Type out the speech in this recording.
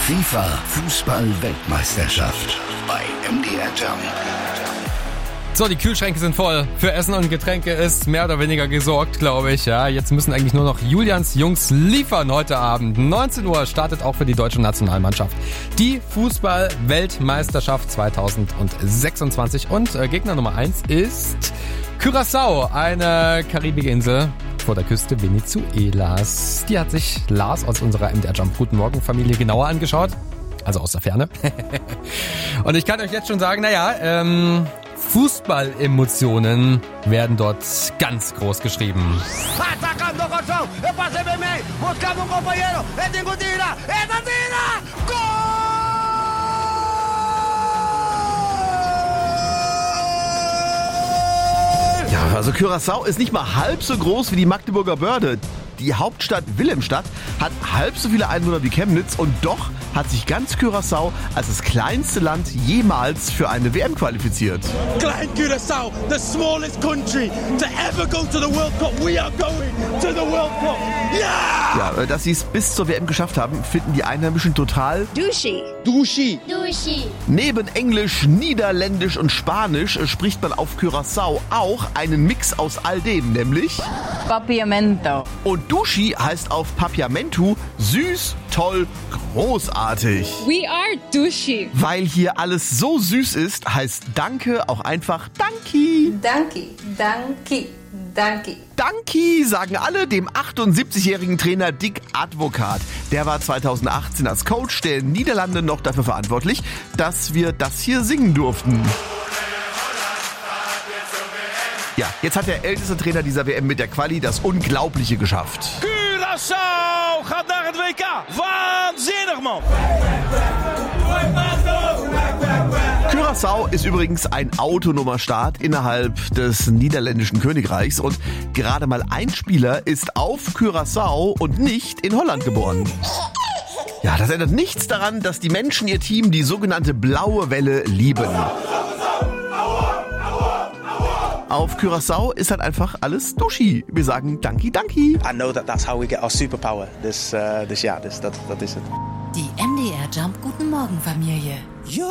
FIFA Fußball-Weltmeisterschaft bei MDR Jump. So, die Kühlschränke sind voll. Für Essen und Getränke ist mehr oder weniger gesorgt, glaube ich. Ja, jetzt müssen eigentlich nur noch Julians Jungs liefern heute Abend. 19 Uhr startet auch für die deutsche Nationalmannschaft die Fußball-Weltmeisterschaft 2026. Und Gegner Nummer 1 ist Curaçao, eine Karibikinsel vor der Küste Venezuelas. Die hat sich Lars aus unserer MDR Jump Guten Morgen Familie genauer angeschaut. Also aus der Ferne. Und ich kann euch jetzt schon sagen, Fußballemotionen werden dort ganz groß geschrieben. Ja, also Curaçao ist nicht mal halb so groß wie die Magdeburger Börde. Die Hauptstadt Wilhelmstadt hat halb so viele Einwohner wie Chemnitz und doch hat sich ganz Curaçao als das kleinste Land jemals für eine WM qualifiziert. Klein Curaçao, the smallest country to ever go to the World Cup. We are going to the World Cup. Yeah! Ja, dass sie es bis zur WM geschafft haben, finden die Einheimischen total Douchi. Douchi. Neben Englisch, Niederländisch und Spanisch spricht man auf Curaçao auch einen Mix aus all dem, nämlich Papiamento. und Douchi heißt auf Papiamentu süß, toll, großartig. We are Douchi. Weil hier alles so süß ist, heißt Danke auch einfach Danki. Danke, danke, danke. Danki sagen alle dem 78-jährigen Trainer Dick Advocaat. Der war 2018 als Coach der Niederlande noch dafür verantwortlich, dass wir das hier singen durften. Ja, jetzt hat der älteste Trainer dieser WM mit der Quali das Unglaubliche geschafft. Curaçao gaat naar het WK. Waanzinnig, man. Curaçao ist übrigens ein autonomer Staat innerhalb des niederländischen Königreichs und gerade mal ein Spieler ist auf Curaçao und nicht in Holland geboren. Ja, das ändert nichts daran, dass die Menschen ihr Team, die sogenannte blaue Welle, lieben. Auf Curaçao ist halt einfach alles Douchi. Wir sagen Danki, Danki. I know that's how we get our superpower. That is it. Die MDR Jump Guten Morgen Familie.